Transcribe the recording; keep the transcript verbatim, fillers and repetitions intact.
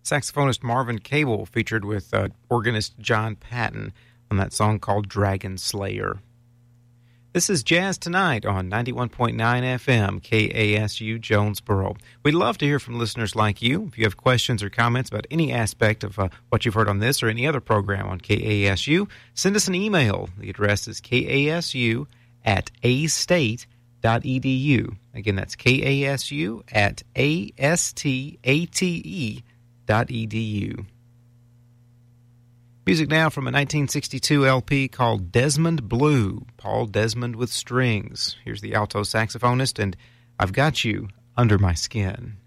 Saxophonist Marvin Cable featured with uh, organist John Patton on that song called Dragon Slayer. This is Jazz Tonight on ninety-one point nine F M, K A S U Jonesboro. We'd love to hear from listeners like you. If you have questions or comments about any aspect of uh, what you've heard on this or any other program on K A S U, send us an email. The address is K A S U at a state dot e d u. Again, that's K A S U at A S T A T E dot E D U. Music now from a nineteen sixty-two L P called Desmond Blue, Paul Desmond with strings. Here's the alto saxophonist, and I've Got You Under My Skin.